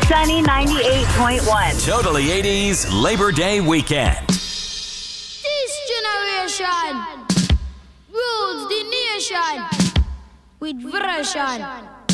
Sunny 98.1. Totally 80s Labor Day weekend. This generation rules the nation with version.